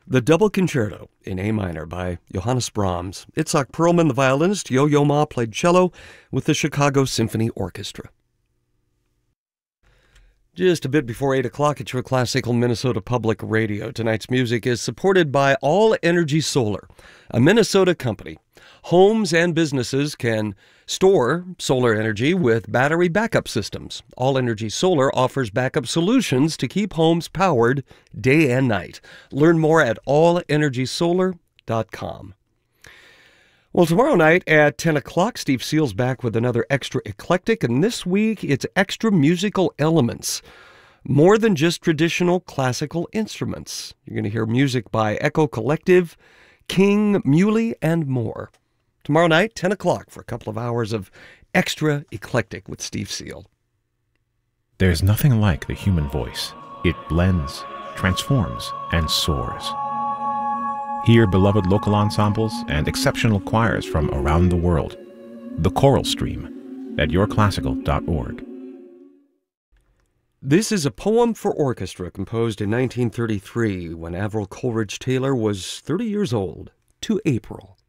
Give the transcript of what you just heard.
The Double Concerto in A minor by Johannes Brahms. Itzhak Perlman, the violinist. Yo-Yo Ma played cello with the Chicago Symphony Orchestra. Just a bit before 8 o'clock at your classical Minnesota Public Radio. Tonight's music is supported by All Energy Solar, a Minnesota company. Homes and businesses can store solar energy with battery backup systems. All Energy Solar offers backup solutions to keep homes powered day and night. Learn more at allenergysolar.com. Well, tomorrow night at 10 o'clock, Steve Seal's back with another Extra Eclectic, and this week it's extra musical elements. More than just traditional classical instruments. You're going to hear music by Echo Collective, King Muley, and more. Tomorrow night, 10 o'clock, for a couple of hours of Extra Eclectic with Steve Seal. There's nothing like the human voice. It blends, transforms, and soars. Hear beloved local ensembles and exceptional choirs from around the world. The Choral Stream at yourclassical.org. This is a poem for orchestra composed in 1933 when Averell Coleridge Taylor was 30 years old, to April.